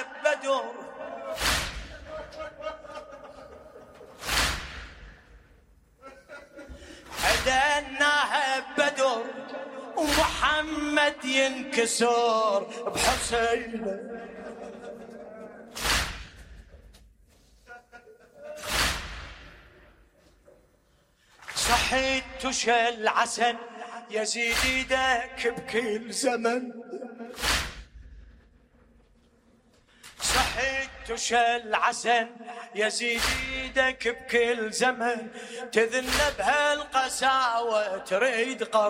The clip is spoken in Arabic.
بدر عدناها بدر ومحمد ينكسر بحسينه. صحيت تشل عسل يزيد ايدك بكل زمن، صحيت تشل عسل يزيد ايدك بكل زمن، تذنب هالقساوة تريد قص